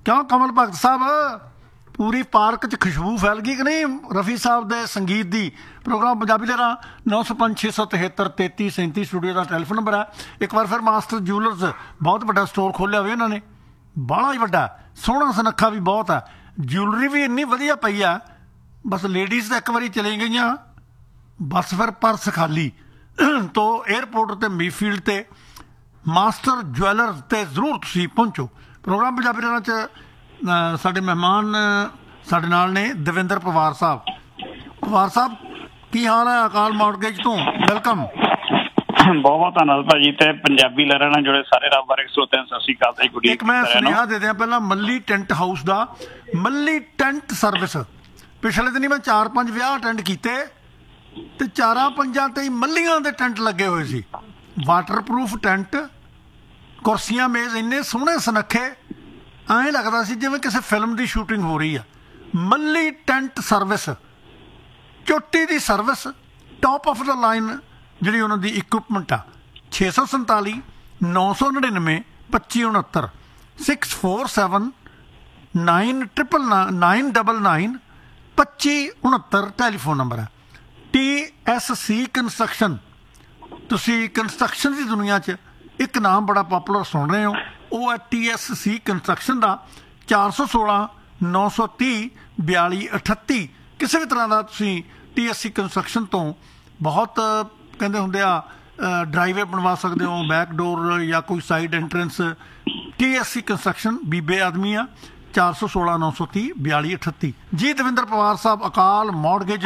क्यों कमल भगत साहब पूरी पार्क च खुशबू फैल गई कि नहीं रफी साहब के संगीत की। प्रोग्राम पंजाबी लहरां 905-673-3337 स्टूडियो का टैलीफोन नंबर है। एक बार फिर मास्टर ज्यूलर्स बहुत बड़ा स्टोर खोलिया हुआ इन्होंने, बड़ा ही वड्डा, सोहना सुनक्खा भी बहुत है, ज्यूलरी भी इन्नी वधिया पई है। बस लेडीज़ तो एक बारी चली गई, बस फिर पर्स खाली। तो एयरपोर्ट ते मीफील्ड ते मास्टर ज्वैलर ते जरूर तुसीं पहुँचो। प्रोग्राम पंजाबी लहरां च साडे मेहमान साडे नाल ने दविंदर पवार साहब। पवार साहब की हाल है अकाल मॉर्गेज तो? वेलकम। बहुत बहुत धन्यवाद भाजी ते पंजाबी लहरां नाल जुड़े सारे रब बारे श्रोतिਆਂ सत श्री अकाल। गुड एक मैं सुनेहा दे दियां पहला मल्ली टेंट हाउस दा, मल्ली टेंट सर्विस। पिछले दिन मैं 4-5 विआह अटेंड कीते ते 4-5 ते मल्लियां दे टेंट लगे हुए सी, वाटरप्रूफ टेंट, कुर्सियां मेज इन्ने सोहणे सुनक्खे, ਐਂ लगता सी जिवें किसी फिल्म की शूटिंग हो रही है। मल्ली टेंट सर्विस, चोटी की service, top of the line जी उन्होंने इक्विपमेंट आ। 647-999-2569 647-999-2569 टैलीफोन नंबर है। TSC कंस्ट्रक्शन, तुसी कंस्ट्रक्शन की दुनिया च एक नाम बड़ा पॉपुलर सुन रहे हो, वो है TSC कंस्ट्रक्शन का 416-930-4238। किसी भी तरह का तुसी TSC कंस्ट्रक्शन तो बहुत कहते होंगे ड्राइवे बनवा सकते हो, बैक डोर या कोई साइड एंट्रेंस। TSC कंस्ट्रक्शन बीबे आदमी आ, 416-930-4238। जी दविंदर पवार साहब अकाल मॉर्गेज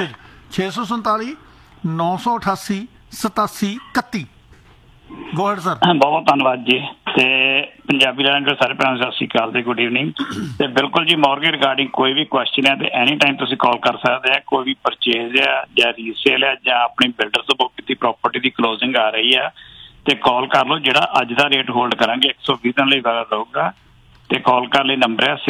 647-988-8731। Go ahead sir. बहुत बहुत धन्यवाद जी। ते पंजाबी लहरां जो सारे भैन सत श्री अकाल ते गुड इवनिंग। ते बिल्कुल जी मॉर्गेज रिगार्डिंग कोई भी क्वेश्चन है तो एनी टाइम तुसीं कॉल कर सकते हैं। कोई भी परचेज है या रीसेल है या अपनी बिल्डर तो बुक की प्रॉपर्टी की क्लोजिंग आ रही है तो कॉल कर लो। जिहड़ा अज का रेट होल्ड करांगे 120 दिन लई रहूगा। तो कॉल कर लिए नंबर है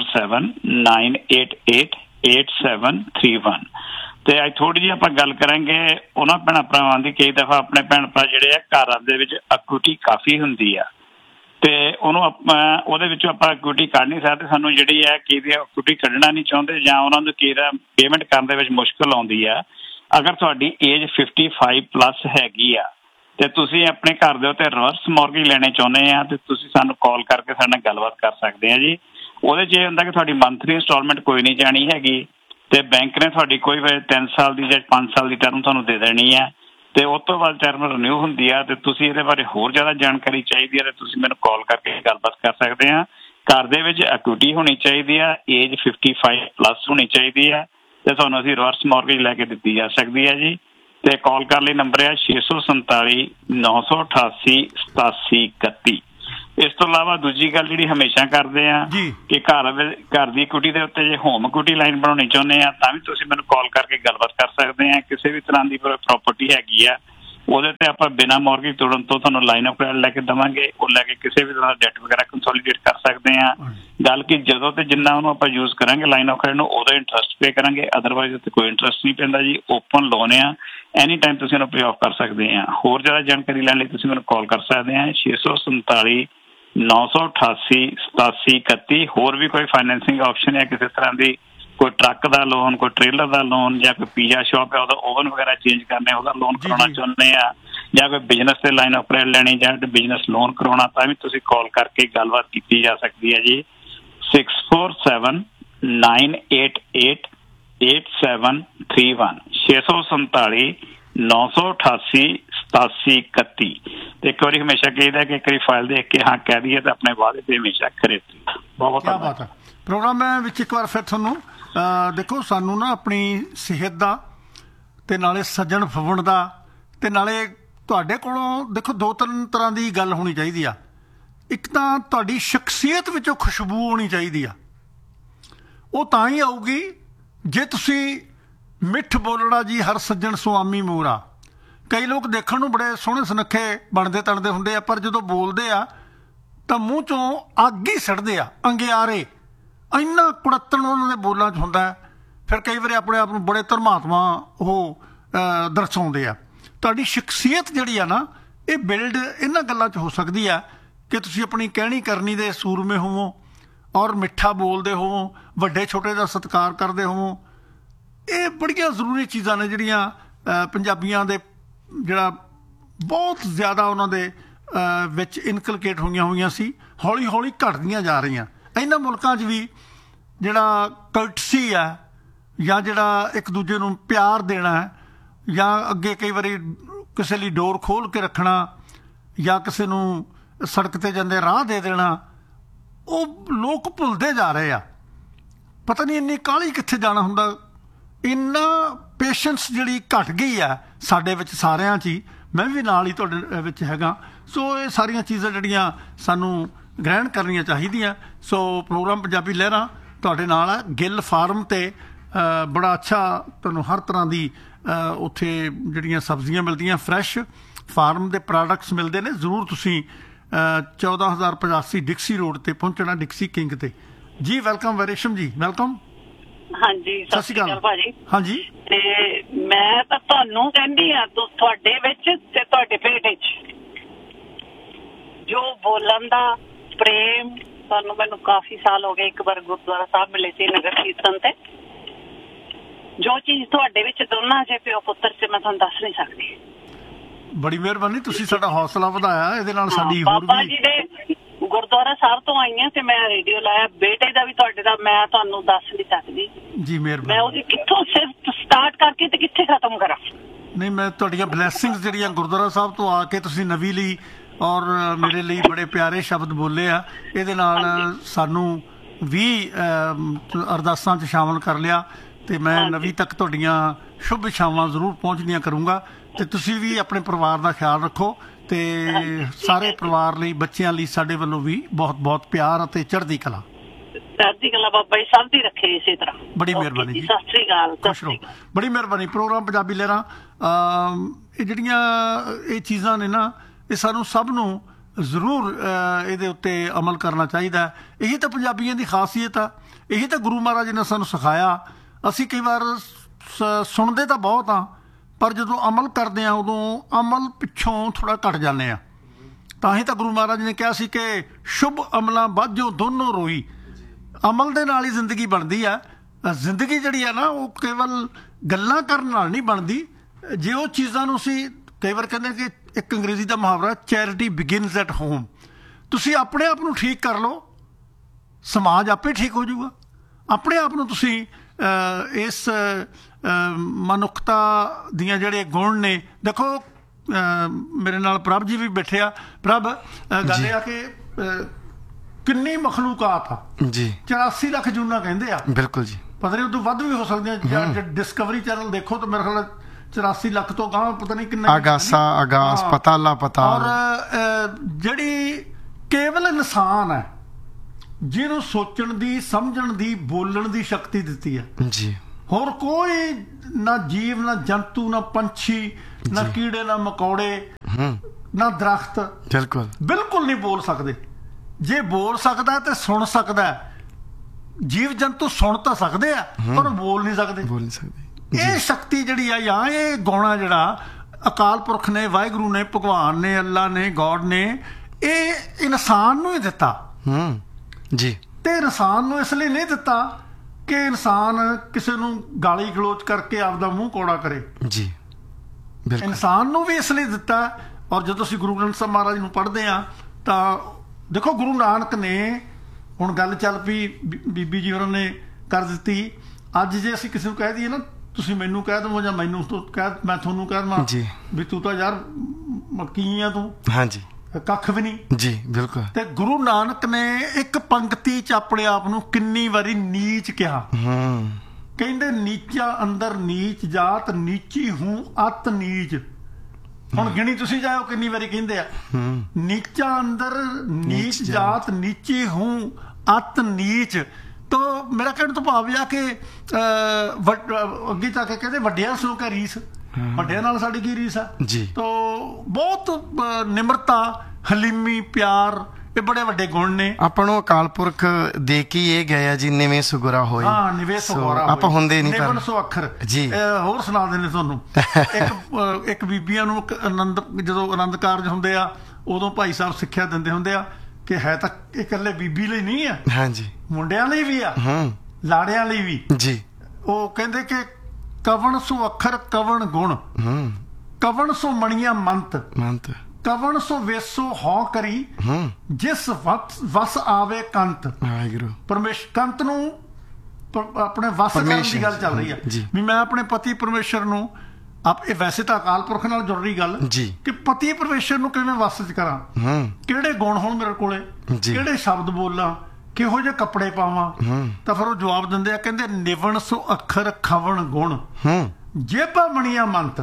647-988-8731। तो अज थोड़ी जी आप गल करेंगे उन्होंने भैन भरावां की। कई दफा अपने भैन भरा जिहड़े घरां दे विच इक्विटी काफ़ी हुंदी आ तो उन्होंने आप इक्विटी कढ़ नहीं सकते। सानू जी है कि इक्विटी कढ़ना नहीं चाहते या उन्होंने की पेमेंट करने में मुश्किल आती है। अगर थोड़ी एज 55+ हैगी आ तो तुसीं अपने घर दे उत्ते रिवर्स मॉर्गेज लेने चाहुंदे आ तो तुसीं सानू कॉल करके साडे नाल गलबात कर सकते हैं जी। उहदे च इह हुंदा कि थोड़ी मंथली इंस्टॉलमेंट कोई नहीं जानी हैगी तो बैंक ने थोड़ी कोई 3 साल की या 5 साल की टर्म तुहानू दे देनी है तो उस तो बाद टर्म रिन्यू होंदी है। तो तुसीं इहदे बारे होर ज़्यादा जानकारी चाहिए है तो तुसीं मैनूं कॉल करके गलबात कर सकते हैं। घर दे विच इक्विटी होनी चाहिए है, एज 55+ होनी चाहिए है तो तुहानूं असीं रिवर्स मॉर्गेज लैके दित्ती जा सकती है जी। तो कॉल कर लिए नंबर है 647-988-8731। इस तो इलावा दूजी गल जी हमेशा करते हैं कि घर की इक्विटी के उत्ते जे होम इक्विटी लाइन बनानी चाहुंदे आ तां भी तुसीं मैनूं कॉल करके गलबात कर सकते हैं। किसी भी तरह की प्रॉपर्टी हैगी आ ਉਹਦੇ ਤੇ ਆਪਾਂ ਬਿਨਾਂ ਮੌਰਗੇਜ ਤੋੜਨ ਤੋਂ ਤੁਹਾਨੂੰ ਲਾਈਨ ਆਫ ਕ੍ਰੈਡਿਟ ਲੈ ਕੇ ਦੇਵਾਂਗੇ। ਉਹ ਲੈ ਕੇ ਕਿਸੇ ਵੀ ਤਰ੍ਹਾਂ ਦਾ ਡੈਟ ਵਗੈਰਾ ਕੰਸੋਲੀਡੇਟ ਕਰ ਸਕਦੇ ਹਾਂ। ਗੱਲ ਕਿ ਜਦੋਂ ਤੇ ਜਿੰਨਾ ਉਹਨੂੰ ਆਪਾਂ ਯੂਜ਼ ਕਰਾਂਗੇ ਲਾਈਨ ਆਫ ਕ੍ਰੈਡਿਟ ਨੂੰ ਉਦੋਂ ਇੰਟਰਸਟ ਪੇ ਕਰਾਂਗੇ, ਅਦਰਵਾਈਜ਼ ਉੱਤੇ ਕੋਈ ਇੰਟਰਸਟ ਨਹੀਂ ਪੈਂਦਾ ਜੀ। ਓਪਨ ਲੋਨ ਆ, ਐਨੀ ਟਾਈਮ ਤੁਸੀਂ ਉਹਨੂੰ ਪੇ ਆਫ ਕਰ ਸਕਦੇ ਆ। ਹੋਰ ਜ਼ਿਆਦਾ ਜਾਣਕਾਰੀ ਲੈਣ ਲਈ ਤੁਸੀਂ ਮੈਨੂੰ ਕਾਲ ਕਰ ਸਕਦੇ ਆ 647-988-8731। ਹੋਰ ਵੀ ਕੋਈ ਫਾਈਨੈਂਸਿੰਗ ਆਪਸ਼ਨ ਹੈ ਕਿਸੇ ਤਰ੍ਹਾਂ ਦੀ, कोई ट्रक का लोन, कोई ट्रेलर का लोन या कोई पिज़्ज़ा शॉप है वो ओवन वगैरह चेंज करने वो लोन कराना चाहते हैं या कोई बिजनेस से लाइन ऑफ क्रेडिट लैनी या बिजनेस लोन कराना तो भी तुसीं कॉल करके गलबात की जा सकती है जी। 647-988-8731 647-988-8731। एक बार हमेशा कहीदा कि एक बार फाइल देख के हाँ कह दिए तो अपने वादे पे हमेशा करे। बहुत बात है। प्रोग्राम एक बार फिर थोनों देखो सानू ना अपनी सेहत का ते नाले सज्जन फवण का ते नाले तुहाडे कोलों देखो 2-3 तरह की गल होनी चाहिए आ। एक तो तुहाडी शख्सियत विचों खुशबू होनी चाहिए आ, वो तां ही आऊगी जे तुसी मिठ बोलना जी हर सज्जन सुआमी मूरा। कई लोग देखण नूं बड़े सोहणे सुनखे बनते तणदे हुंदे आ पर जदों बोलदे आ तां मूँह चों अग ही सड़दे आ, अंगियारे इन्ना कुड़त्तण उन्होंने बोलों च होंदा। फिर कई बार अपने आप में बड़े धर्मात्मा वो दर्शाते हैं। तुहाडी शख्सियत जिहड़ी आ ना ये बिल्ड इन्हां गल्लां च हो सकती है कि तुसीं अपनी कहनी करनी दे सूरमे होवो, ਔਰ ਮਿੱਠਾ ਬੋਲਦੇ ਹੋਵੋ, ਵੱਡੇ ਛੋਟੇ ਦਾ ਸਤਿਕਾਰ ਕਰਦੇ ਹੋਵੋ। ਇਹ ਬੜੀਆਂ ਜ਼ਰੂਰੀ ਚੀਜ਼ਾਂ ਨੇ ਜਿਹੜੀਆਂ ਪੰਜਾਬੀਆਂ ਦੇ ਜਿਹੜਾ ਬਹੁਤ ਜ਼ਿਆਦਾ ਉਹਨਾਂ ਦੇ ਵਿੱਚ ਇਨਕਲਕੇਟ ਹੋਈਆਂ ਸੀ, ਹੌਲੀ ਹੌਲੀ ਘਟਦੀਆਂ ਜਾ ਰਹੀਆਂ। ਇਹਨਾਂ ਮੁਲਕਾਂ 'ਚ ਵੀ ਜਿਹੜਾ ਕਰਟਸੀ ਹੈ ਜਾਂ ਜਿਹੜਾ ਇੱਕ ਦੂਜੇ ਨੂੰ ਪਿਆਰ ਦੇਣਾ ਹੈ, ਜਾਂ ਅੱਗੇ ਕਈ ਵਾਰੀ ਕਿਸੇ ਲਈ ਡੋਰ ਖੋਲ੍ਹ ਕੇ ਰੱਖਣਾ, ਜਾਂ ਕਿਸੇ ਨੂੰ ਸੜਕ 'ਤੇ ਜਾਂਦੇ ਰਾਹ ਦੇ ਦੇਣਾ, ਉਹ ਲੋਕ ਭੁੱਲਦੇ ਜਾ ਰਹੇ ਆ। ਪਤਾ ਨਹੀਂ ਇੰਨੀ ਕਾਹਲੀ ਕਿੱਥੇ ਜਾਣਾ ਹੁੰਦਾ। ਇੰਨਾ ਪੇਸ਼ੈਂਸ ਜਿਹੜੀ ਘਟ ਗਈ ਆ ਸਾਡੇ ਵਿੱਚ ਸਾਰਿਆਂ 'ਚ ਹੀ, ਮੈਂ ਵੀ ਨਾਲ ਹੀ ਤੁਹਾਡੇ ਵਿੱਚ ਹੈਗਾ। ਸੋ ਇਹ ਸਾਰੀਆਂ ਚੀਜ਼ਾਂ ਜਿਹੜੀਆਂ ਸਾਨੂੰ ਗ੍ਰਹਿਣ ਕਰਨੀਆਂ ਚਾਹੀਦੀਆਂ। ਸੋ ਪ੍ਰੋਗਰਾਮ ਪੰਜਾਬੀ ਲਹਿਰਾਂ ਤੁਹਾਡੇ ਨਾਲ ਹੈ। ਗਿੱਲ ਫਾਰਮ 'ਤੇ ਬੜਾ ਅੱਛਾ ਤੁਹਾਨੂੰ ਹਰ ਤਰ੍ਹਾਂ ਦੀ ਉੱਥੇ ਜਿਹੜੀਆਂ ਸਬਜ਼ੀਆਂ ਮਿਲਦੀਆਂ, ਫਰੈਸ਼ ਫਾਰਮ ਦੇ ਪ੍ਰੋਡਕਟਸ ਮਿਲਦੇ ਨੇ। ਜ਼ਰੂਰ ਤੁਸੀਂ 14,085 ਡਿਕਸੀ ਰੋਡ 'ਤੇ ਪਹੁੰਚਣਾ, ਡਿਕਸੀ ਕਿੰਗ 'ਤੇ। ਜੀ ਵੈਲਕਮ ਰੇਸ਼ਮ ਜੀ, ਵੈਲਕਮ। ਹਾਂਜੀ, ਸਤਿ ਸ਼੍ਰੀ ਅਕਾਲ ਭਾਜੀ। ਹਾਂਜੀ, ਤੇ ਮੈਂ ਤਾਂ ਤੁਹਾਨੂੰ ਕਹਿੰਦੀ ਆ, ਤੁਹਾਡੇ ਵਿੱਚ ਤੇ ਤੁਹਾਡੇ ਪੇਟ ਵਿੱਚ ਜੋ ਬੋਲਣ ਦਾ ਪ੍ਰੇਮ, ਤੁਹਾਨੂੰ ਮੈਨੂੰ ਕਾਫੀ ਸਾਲ ਹੋ ਗਏ, ਇੱਕ ਵਾਰ ਗੁਰਦੁਆਰਾ ਸਾਹਿਬ ਮਿਲੇ ਸੀ ਨਗਰ ਕੀਰਤਨ ਤੇ, ਜੋ ਚੀਜ਼ ਤੁਹਾਡੇ ਵਿੱਚ ਦੋਨਾਂ ਜੇ ਪਿਓ ਪੁੱਤਰ 'ਚ ਮੈਂ ਤੁਹਾਨੂੰ ਦੱਸ ਨਹੀਂ ਸਕਦੀ। ਬੜੀ ਮਿਹਰਬਾਨੀ, ਤੁਸੀਂ ਸਾਡਾ ਹੌਸਲਾ ਵਧਾਇਆ। ਇਹਦੇ ਨਾਲ ਸਾਡੀ ਹੋਰ ਬਾਬਾ ਜੀ ਦੇ ਗੁਰਦੁਆਰਾ ਸਾਹਿਬ ਤੋਂ ਆਈਆਂ ਤੇ ਮੈਂ ਰੇਡੀਓ ਲਾਇਆ। ਬੇਟੇ ਦਾ ਵੀ ਤੁਹਾਡੇ ਦਾ ਮੈਂ ਤੁਹਾਨੂੰ ਦੱਸ ਨਹੀਂ ਸਕਦੀ ਜੀ। ਮਿਹਰਬਾਨੀ। ਮੈਂ ਉਹਦੀ ਕਿੱਥੋਂ ਸਿਰਫ ਸਟਾਰਟ ਕਰਕੇ ਤੇ ਕਿੱਥੇ ਖਤਮ ਕਰਾਂ। ਨਹੀਂ, ਮੈਂ ਤੁਹਾਡੀਆਂ ਬਲੈਸਿੰਗਸ ਜਿਹੜੀਆਂ ਗੁਰਦੁਆਰਾ ਸਾਹਿਬ ਤੋਂ ਆ ਕੇ ਤੁਸੀਂ ਨਵੀਂ ਲਈ ਔਰ ਮੇਰੇ ਲਈ ਬੜੇ ਪਿਆਰੇ ਸ਼ਬਦ ਬੋਲੇ ਆ, ਇਹਦੇ ਨਾਲ ਸਾਨੂੰ ਵੀ ਅਰਦਾਸਾਂ 'ਚ ਸ਼ਾਮਲ ਕਰ ਲਿਆ। ਤੇ ਮੈਂ ਨਵੀਂ ਤੱਕ ਤੁਹਾਡੀਆਂ ਸ਼ੁਭ ਇਛਾਵਾਂ ਜ਼ਰੂਰ ਪਹੁੰਚਦੀਆਂ ਕਰੂੰਗਾ। ਤੇ ਤੁਸੀਂ ਵੀ ਆਪਣੇ ਪਰਿਵਾਰ ਦਾ ਖਿਆਲ ਰੱਖੋ, ਤੇ ਸਾਰੇ ਪਰਿਵਾਰ ਲਈ, ਬੱਚਿਆਂ ਲਈ ਸਾਡੇ ਵੱਲੋਂ ਵੀ ਬਹੁਤ ਬਹੁਤ ਪਿਆਰ ਅਤੇ ਚੜ੍ਹਦੀ ਕਲਾ। ਚੜ੍ਹਦੀ ਕਲਾ ਬਾਬਾ ਜੀ ਸਭ ਦੀ ਰੱਖੇ ਇਸੇ ਤਰ੍ਹਾਂ। ਬੜੀ ਮਿਹਰਬਾਨੀ ਜੀ, ਸਤਿ ਸ੍ਰੀ ਅਕਾਲ। ਖੁਸ਼ ਰਹੋ, ਬੜੀ ਮਿਹਰਬਾਨੀ। ਪ੍ਰੋਗਰਾਮ ਪੰਜਾਬੀ ਲਹਿਰਾਂ, ਇਹ ਜਿਹੜੀਆਂ ਇਹ ਚੀਜ਼ਾਂ ਨੇ ਨਾ, ਇਹ ਸਾਨੂੰ ਸਭ ਨੂੰ ਜ਼ਰੂਰ ਇਹਦੇ ਉੱਤੇ ਅਮਲ ਕਰਨਾ ਚਾਹੀਦਾ। ਇਹੀ ਤਾਂ ਪੰਜਾਬੀਆਂ ਦੀ ਖਾਸੀਅਤ ਆ, ਇਹੀ ਤਾਂ ਗੁਰੂ ਮਹਾਰਾਜ ਨੇ ਸਾਨੂੰ ਸਿਖਾਇਆ। ਅਸੀਂ ਕਈ ਵਾਰ ਸੁਣਦੇ ਤਾਂ ਬਹੁਤ ਆ, ਪਰ ਜਦੋਂ ਅਮਲ ਕਰਦੇ ਆ ਉਦੋਂ ਅਮਲ ਪਿੱਛੋਂ ਥੋੜ੍ਹਾ ਘਟ ਜਾਂਦੇ ਆ। ਤਾਂ ਹੀ ਤਾਂ ਗੁਰੂ ਮਹਾਰਾਜ ਨੇ ਕਿਹਾ ਸੀ ਕਿ ਸ਼ੁਭ ਅਮਲਾਂ ਬਾਝੋਂ ਦੋਨੋਂ ਰੋਈ। ਅਮਲ ਦੇ ਨਾਲ ਹੀ ਜ਼ਿੰਦਗੀ ਬਣਦੀ ਆ। ਜ਼ਿੰਦਗੀ ਜਿਹੜੀ ਆ ਨਾ, ਉਹ ਕੇਵਲ ਗੱਲਾਂ ਕਰਨ ਨਾਲ ਨਹੀਂ ਬਣਦੀ। ਜੇ ਉਹ ਚੀਜ਼ਾਂ ਨੂੰ ਅਸੀਂ ਕਈ ਵਾਰ ਕਹਿੰਦੇ ਕਿ ਇੱਕ ਅੰਗਰੇਜ਼ੀ ਦਾ ਮੁਹਾਵਰਾ, ਚੈਰਿਟੀ ਬਿਗਿਨਸ ਐਟ ਹੋਮ। ਤੁਸੀਂ ਆਪਣੇ ਆਪ ਨੂੰ ਠੀਕ ਕਰ ਲਓ, ਸਮਾਜ ਆਪੇ ਠੀਕ ਹੋ ਜਾਊਗਾ। ਆਪਣੇ ਆਪ ਨੂੰ ਤੁਸੀਂ ਇਸ ਮਨੁੱਖਤਾ ਦੀਆਂ ਜਿਹੜੇ ਗੁਣ ਨੇ, ਦੇਖੋ ਮੇਰੇ ਨਾਲ ਪ੍ਰਭ ਜੀ ਵੀ ਬੈਠੇ ਆ। ਪ੍ਰਭ, ਗੱਲ ਇਹ ਆ ਕਿ ਕਿੰਨੀ ਮਖਲੂਕਾਤ ਆ ਜੀ। 84 ਲੱਖ ਜੂਨਾਂ ਕਹਿੰਦੇ ਆ। ਬਿਲਕੁਲ ਜੀ, ਪਤਾ ਨਹੀਂ ਉਦੋਂ ਵੱਧ ਵੀ ਹੋ ਸਕਦੀਆਂ। ਜੇ ਡਿਸਕਵਰੀ ਚੈਨਲ ਦੇਖੋ ਤਾਂ ਮੇਰੇ ਖਿਆਲ 84 ਲੱਖ ਤੋਂ ਗਾਂ ਪਤਾ ਨਹੀਂ ਕਿੰਨਾ ਆਗਾਸ ਪਤਾਲਾ ਪਤਾ। ਔਰ ਜਿਹੜੀ ਕੇਵਲ ਇਨਸਾਨ ਹੈ, ਜਿਹਨੂੰ ਸੋਚਣ ਦੀ, ਸਮਝਣ ਦੀ, ਬੋਲਣ ਦੀ ਸ਼ਕਤੀ ਦਿੱਤੀ ਹੈ ਜੀ। ਹੋਰ ਕੋਈ ਨਾ ਜੀਵ, ਨਾ ਜੰਤੂ, ਨਾ ਪੰਛੀ, ਨਾ ਕੀੜੇ, ਨਾ ਮਕੌੜੇ, ਨਾ ਦਰਖਤ ਬਿਲਕੁਲ ਨਹੀਂ ਬੋਲ ਸਕਦੇ। ਜੇ ਬੋਲ ਸਕਦਾ ਤੇ ਸੁਣ ਸਕਦਾ। ਜੀਵ ਜੰਤੂ ਸੁਣ ਤਾਂ ਸਕਦੇ ਆ, ਪਰ ਬੋਲ ਨਹੀਂ ਸਕਦੇ। ਇਹ ਸ਼ਕਤੀ ਜਿਹੜੀ ਆ, ਜਾਂ ਇਹ ਗੁਣ ਜਿਹੜਾ ਅਕਾਲ ਪੁਰਖ ਨੇ, ਵਾਹਿਗੁਰੂ ਨੇ, ਭਗਵਾਨ ਨੇ, ਅੱਲਾ ਨੇ, ਗੋਡ ਨੇ, ਇਹ ਇਨਸਾਨ ਨੂੰ ਹੀ ਦਿੱਤਾ ਜੀ। ਤੇ ਇਨਸਾਨ ਨੂੰ ਇਸ ਲਈ ਨਹੀਂ ਦਿੱਤਾ ਕਿ ਇਨਸਾਨ ਕਿਸੇ ਨੂੰ ਗਾਲੀ ਗਲੋਚ ਕਰਕੇ ਆਪਦਾ ਮੂੰਹ ਕੌੜਾ ਕਰੇ ਜੀ। ਇਨਸਾਨ ਨੂੰ ਵੀ ਇਸ ਲਈ ਦਿੱਤਾ। ਔਰ ਜਦੋਂ ਅਸੀਂ ਗੁਰੂ ਗ੍ਰੰਥ ਸਾਹਿਬ ਮਹਾਰਾਜ ਨੂੰ ਪੜ੍ਹਦੇ ਹਾਂ ਤਾਂ ਦੇਖੋ, ਗੁਰੂ ਨਾਨਕ ਨੇ, ਹੁਣ ਗੱਲ ਚੱਲ ਪਈ, ਬੀਬੀ ਜੀ ਹੋਰਾਂ ਨੇ ਕਰ ਦਿੱਤੀ। ਅੱਜ ਜੇ ਅਸੀਂ ਕਿਸੇ ਨੂੰ ਕਹਿ ਦਈਏ ਨਾ, ਤੁਸੀਂ ਮੈਨੂੰ ਕਹਿ ਦਵੋ ਜਾਂ ਮੈਨੂੰ ਮੈਂ ਤੁਹਾਨੂੰ ਕਹਿ ਦੇਵਾਂ ਵੀ ਤੂੰ ਤਾਂ ਯਾਰ ਕੀ ਆ ਤੂੰ, ਹਾਂਜੀ ਕੱਖ ਵੀ ਨਹੀਂ ਜੀ। ਬਿਲਕੁਲ। ਤੇ ਗੁਰੂ ਨਾਨਕ ਨੇ ਇੱਕ ਪੰਕਤੀ 'ਚ ਆਪਣੇ ਆਪ ਨੂੰ ਕਿੰਨੀ ਵਾਰੀ ਨੀਚ ਕਿਹਾ। ਕਹਿੰਦੇ, ਨੀਚਾ ਅੰਦਰ ਨੀਚ ਜਾਤ, ਨੀਚੀ ਹੂੰ ਅਤ ਨੀਚ। ਹੁਣ ਗਿਣੀ ਤੁਸੀਂ ਜਾਓ ਕਿੰਨੀ ਵਾਰੀ ਕਹਿੰਦੇ ਆ, ਨੀਚਾ ਅੰਦਰ ਨੀਚ ਜਾਤ, ਨੀਚੀ ਹੂੰ ਅਤ ਨੀਚ। ਤੋ ਮੇਰਾ ਕਹਿਣ ਤੋਂ ਭਾਵ ਆ ਕਿ ਅੱਗੇ ਜਾ ਕੇ ਕਹਿੰਦੇ, ਵੱਡਿਆਂ ਸੋ ਕਾ ਰੀਸ, ਵੱਡਿਆਂ ਨਾਲ ਸਾਡੀ ਕੀ ਰੀਸ ਆ ਜੀ। ਤੋ ਬਹੁਤ ਨਿਮਰਤਾ, ਹਲੀਮੀ, ਪਿਆਰ, ਇਹ ਬੜੇ ਵੱਡੇ ਗੁਣ ਨੇ। ਆਪਾਂ ਨੂੰ ਅਕਾਲ ਪੁਰਖ ਦੇ ਕੇ ਇਹ ਗਿਆ ਜੀ, ਨਿਵੇਂ ਸੁਗਰਾ ਹੋਏ। ਹਾਂ, ਨਿਵੇਂ ਸੁਗਰਾ ਆਪਾਂ ਹੁੰਦੇ ਨਹੀਂ, ਨਿਵਨ ਸੋ ਅੱਖਰ ਜੀ। ਹੋਰ ਸੁਣਾ ਦਿੰਦੇ ਤੁਹਾਨੂੰ। ਇੱਕ ਬੀਬੀਆਂ ਨੂੰ ਜਦੋਂ ਆਨੰਦ ਕਾਰਜ ਹੁੰਦੇ ਆ, ਉਦੋਂ ਭਾਈ ਸਾਹਿਬ ਸਿੱਖਿਆ ਦਿੰਦੇ ਹੁੰਦੇ ਆ ਕਿ ਹੈ ਤਾਂ ਇਹ ਇਕੱਲੇ ਬੀਬੀ ਲਈ ਨਹੀਂ ਆ, ਹਾਂਜੀ ਮੁੰਡਿਆਂ ਲਈ ਵੀ ਆ, ਲਾੜਿਆਂ ਲਈ ਵੀ। ਜੀ। ਉਹ ਕਹਿੰਦੇ ਕਿ ਕਵਣ ਸੋ ਅੱਖਰ ਕਵਣ ਗੁਣ, ਕਵਣ ਸੋ ਮਣੀਆਂ ਮੰਤ, ਕਵਣ ਸੋ ਵੇਸੋ ਹਉ ਕਰੀ, ਜਿਸ ਵਸ ਆਵੇ ਕੰਤ। ਵਾਹਿਗੁਰੂ। ਕੰਤ ਨੂੰ ਆਪਣੇ ਵਸ ਕਰਨ ਦੀ ਗੱਲ ਚੱਲ ਰਹੀ ਆ ਵੀ ਮੈਂ ਆਪਣੇ ਪਤੀ ਪਰਮੇਸ਼ਰ ਨੂੰ ਇਹ ਵੈਸੇ ਤਾਂ ਅਕਾਲ ਪੁਰਖ ਨਾਲ ਜੁੜ ਰਹੀ ਗੱਲ ਕਿ ਪਤੀ ਪਰਮੇਸ਼ਰ ਨੂੰ ਕਿਵੇਂ ਵਸ ਚ ਕਰਾਂ, ਕਿਹੜੇ ਗੁਣ ਹੋਣ ਮੇਰੇ ਕੋਲੇ, ਕਿਹੜੇ ਸ਼ਬਦ ਬੋਲਾਂ, ਕਿਹੋ ਜਿਹੇ ਕੱਪੜੇ ਪਾਵਾਂ। ਤਾਂ ਫਿਰ ਉਹ ਜਵਾਬ ਦਿੰਦੇ ਆ, ਕਹਿੰਦੇ ਨਿਵਣ ਸੋ ਅੱਖਰ ਖਵਣ ਗੁਣ, ਜੇਬਾਂ ਬਣੀਆਂ ਮੰਤ।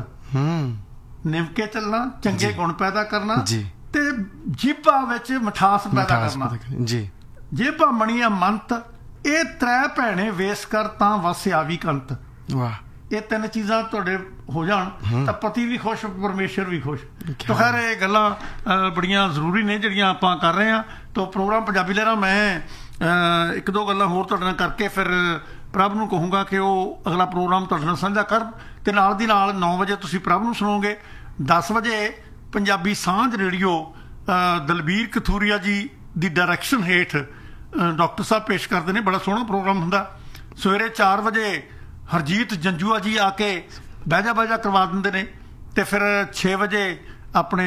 ਨਿਵ ਕੇ ਚੱਲਣਾ, ਚੰਗੇ ਗੁਣ ਪੈਦਾ ਕਰਨਾ ਤੇ ਜੀਭਾਂ ਵਿੱਚ ਮਿਠਾਸ ਪੈਦਾ ਕਰਨਾ। ਜੇਬਾਂ ਬਣੀਆਂ ਮੰਤ, ਇਹ ਤ੍ਰੈ ਭੈਣੇ ਵੇਸ ਕਰ ਤਾਂ ਵਸ ਆਵੀ ਕੰਤ। ਵਾਹ। ਇਹ ਤਿੰਨ ਚੀਜ਼ਾਂ ਤੁਹਾਡੇ ਹੋ ਜਾਣ ਤਾਂ ਪਤੀ ਵੀ ਖੁਸ਼, ਪਰਮੇਸ਼ਰ ਵੀ ਖੁਸ਼। ਤਾਂ ਖੈਰ ਇਹ ਗੱਲਾਂ ਬੜੀਆਂ ਜ਼ਰੂਰੀ ਨੇ ਜਿਹੜੀਆਂ ਆਪਾਂ ਕਰ ਰਹੇ ਹਾਂ। ਤਾਂ ਪ੍ਰੋਗਰਾਮ ਪੰਜਾਬੀ ਲਹਿਰਾਂ ਮੈਂ ਇੱਕ ਦੋ ਗੱਲਾਂ ਹੋਰ ਤੁਹਾਡੇ ਨਾਲ ਕਰਕੇ ਫਿਰ ਪ੍ਰਭ ਨੂੰ ਕਹੂੰਗਾ ਕਿ ਉਹ ਅਗਲਾ ਪ੍ਰੋਗਰਾਮ ਤੁਹਾਡੇ ਨਾਲ ਸਾਂਝਾ ਕਰਨ। ਤੇ ਨਾਲ ਦੀ ਨਾਲ 9 ਵਜੇ ਤੁਸੀਂ ਪ੍ਰਭ ਨੂੰ ਸੁਣੋਗੇ। 10 ਵਜੇ ਪੰਜਾਬੀ ਸਾਂਝ ਰੇਡੀਓ ਦਲਬੀਰ ਕਥੂਰੀਆ ਜੀ ਦੀ ਡਾਇਰੈਕਸ਼ਨ ਹੇਠ ਡਾਕਟਰ ਸਾਹਿਬ ਪੇਸ਼ ਕਰਦੇ ਨੇ। ਬੜਾ ਸੋਹਣਾ ਪ੍ਰੋਗਰਾਮ ਹੁੰਦਾ। ਸਵੇਰੇ 4 ਵਜੇ ਹਰਜੀਤ ਜੰਜੂਆ ਜੀ ਆ ਕੇ ਬਹਿਜਾ ਕਰਵਾ ਦਿੰਦੇ ਨੇ। ਤੇ ਫਿਰ 6 ਵਜੇ ਆਪਣੇ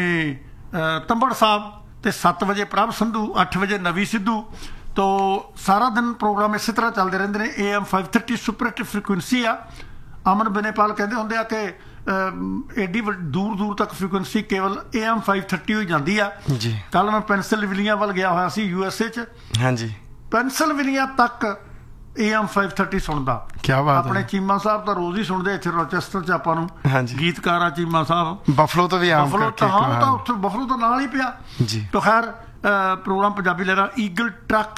ਤੰਬੜ ਸਾਹਿਬ, ਤੇ 7 ਵਜੇ ਪ੍ਰਭ ਸੰਧੂ, 8 ਵਜੇ ਨਵੀ ਸਿੱਧੂ। ਤੋ ਸਾਰਾ ਦਿਨ ਪ੍ਰੋਗਰਾਮ ਇਸੇ ਤਰ੍ਹਾਂ ਚੱਲਦੇ ਰਹਿੰਦੇ ਨੇ। AM 530 ਸੁਪਰ ਹਿੱਟ ਫ੍ਰੀਕੁਐਂਸੀ ਆ। ਅਮਨ ਬਨੇਪਾਲ ਕਹਿੰਦੇ ਹੁੰਦੇ ਆ ਕਿ ਐਡੀ ਦੂਰ ਤੱਕ ਫ੍ਰੀਕੁਐਂਸੀ ਕੇਵਲ AM 530 ਹੀ ਜਾਂਦੀ ਆ। ਕੱਲ ਮੈਂ ਪੈਨਸਿਲਵੇਨੀਆ ਵੱਲ ਗਿਆ ਹੋਇਆ ਸੀ, USA 'ਚ। ਹਾਂਜੀ। ਪੈਨਸਿਲਵੇਨੀਆ ਤੱਕ AM 530 ਸੁਣਦਾ। ਕੀ ਬਾਤ ਹੈ। ਆਪਣੇ ਚੀਮਾ ਸਾਹਿਬ ਤਾਂ ਰੋਜ਼ ਹੀ ਸੁਣਦੇ ਇੱਥੇ ਰੋਚੈਸਟਰ 'ਚ ਆਪਾਂ ਨੂੰ। ਗੀਤਕਾਰ ਆ ਚੀਮਾ ਸਾਹਿਬ। ਬਫਲੋ ਤੋਂ ਵੀ ਆਮ ਬਫਲੋ ਤਾਂ ਉੱਥੇ ਬਫਲੋ ਤਾਂ ਨਾਲ ਹੀ ਪਿਆ ਜੀ। ਤਾਂ ਖੈਰ ਪ੍ਰੋਗਰਾਮ ਪੰਜਾਬੀ ਲਹਿਰਾਂ eagle truck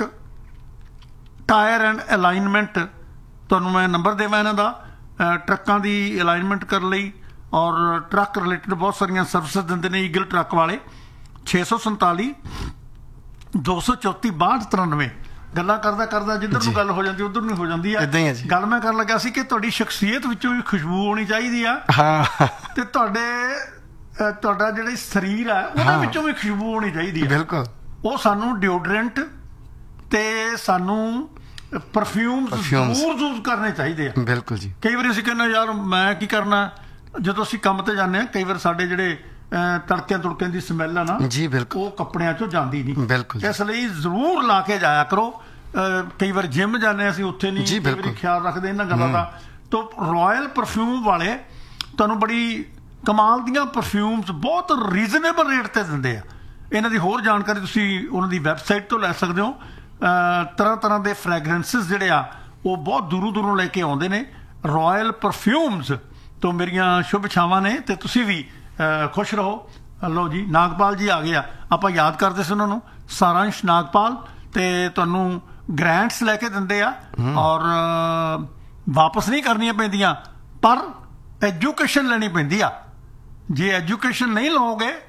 tyre and alignment, ਤੁਹਾਨੂੰ ਮੈਂ ਨੰਬਰ ਦੇਵਾਂ ਇਹਨਾਂ ਦਾ, ਟਰੱਕਾਂ ਦੀ ਅਲਾਈਨਮੈਂਟ ਕਰਨ ਲਈ ਔਰ ਟਰੱਕ ਰਿਲੇਟਡ ਬਹੁਤ ਸਾਰੀਆਂ ਸਰਵਿਸਿਜ਼ ਦਿੰਦੇ ਨੇ ਈਗਲ ਟਰੱਕ ਵਾਲੇ। 647 234 6293। ਗੱਲਾਂ ਕਰਦਾ ਜਿੱਧਰ ਨੂੰ ਗੱਲ ਹੋ ਜਾਂਦੀ ਉਧਰ ਨੂੰ ਹੋ ਜਾਂਦੀ ਆ। ਗੱਲ ਮੈਂ ਕਰਨ ਲੱਗਾ ਸੀ ਕਿ ਤੁਹਾਡੀ ਸ਼ਖਸੀਅਤ ਵਿੱਚੋਂ ਵੀ ਖੁਸ਼ਬੂ ਹੋਣੀ ਚਾਹੀਦੀ ਆ ਤੇ ਤੁਹਾਡਾ ਜਿਹੜਾ ਸਰੀਰ ਆ ਉਹਦੇ ਵਿੱਚੋਂ ਵੀ ਖੁਸ਼ਬੂ ਹੋਣੀ ਚਾਹੀਦੀ ਆ। ਬਿਲਕੁਲ। ਉਹ ਸਾਨੂੰ ਡਿਓਡਰੈਂਟ ਤੇ ਸਾਨੂੰ ਪਰਫਿਊਮ ਜ਼ਰੂਰ ਯੂਜ਼ ਕਰਨੇ ਚਾਹੀਦੇ ਆ। ਬਿਲਕੁਲ ਜੀ। ਕਈ ਵਾਰੀ ਅਸੀਂ ਕਹਿੰਦੇ ਯਾਰ ਮੈਂ ਕੀ ਕਰਨਾ, ਜਦੋਂ ਅਸੀਂ ਕੰਮ ਤੇ ਜਾਂਦੇ ਹਾਂ ਕਈ ਵਾਰ ਸਾਡੇ ਜਿਹੜੇ ਤੜਕਿਆਂ ਦੀ ਸਮੈਲ ਆ ਨਾ ਜੀ, ਬਿਲਕੁਲ, ਉਹ ਕੱਪੜਿਆਂ ਚੋਂ ਜਾਂਦੀ ਨਹੀਂ। ਬਿਲਕੁਲ। ਇਸ ਲਈ ਜ਼ਰੂਰ ਲਾ ਕੇ ਜਾਇਆ ਕਰੋ। ਕਈ ਵਾਰ ਜਿਮ ਜਾਂਦੇ ਅਸੀਂ, ਉੱਥੇ ਨਹੀਂ ਕਈ ਵਾਰੀ ਖਿਆਲ ਰੱਖਦੇ ਇਹਨਾਂ ਗੱਲਾਂ ਦਾ। ਤਾਂ ਰਾਇਲ ਪਰਫਿਊਮ ਵਾਲੇ ਤੁਹਾਨੂੰ ਬੜੀ ਕਮਾਲ ਦੀਆਂ ਪਰਫਿਊਮਸ ਬਹੁਤ ਰੀਜ਼ਨੇਬਲ ਰੇਟ ਤੇ ਦਿੰਦੇ ਆ। ਇਹਨਾਂ ਦੀ ਹੋਰ ਜਾਣਕਾਰੀ ਤੁਸੀਂ ਉਹਨਾਂ ਦੀ ਵੈਬਸਾਈਟ ਤੋਂ ਲੈ ਸਕਦੇ ਹੋ। ਤਰ੍ਹਾਂ ਦੇ ਫ੍ਰੈਗਰੈਂਸਿਸ ਜਿਹੜੇ ਆ ਉਹ ਬਹੁਤ ਦੂਰੋਂ ਲੈ ਕੇ ਆਉਂਦੇ ਨੇ। ਰਾਇਲ ਪਰਫਿਊਮਸ ਤੋਂ ਮੇਰੀਆਂ ਸ਼ੁਭ ਇਛਾਵਾਂ ਨੇ ਤੇ ਤੁਸੀਂ ਵੀ ਖੁਸ਼ ਰਹੋ। ਲਓ ਜੀ, ਨਾਗਪਾਲ ਜੀ ਆ ਗਏ ਆ। ਆਪਾਂ ਯਾਦ ਕਰਦੇ ਸੀ ਉਹਨਾਂ ਨੂੰ, ਸਾਰਾਂਸ਼ ਨਾਗਪਾਲ। ਤੇ ਤੁਹਾਨੂੰ ਗ੍ਰਾਂਟਸ ਲੈ ਕੇ ਦਿੰਦੇ ਆ ਔਰ ਵਾਪਸ ਨਹੀਂ ਕਰਨੀਆਂ ਪੈਂਦੀਆਂ, ਪਰ ਐਜੂਕੇਸ਼ਨ ਲੈਣੀ ਪੈਂਦੀ ਆ। ਜੇ ਐਜੂਕੇਸ਼ਨ ਨਹੀਂ ਲਓਗੇ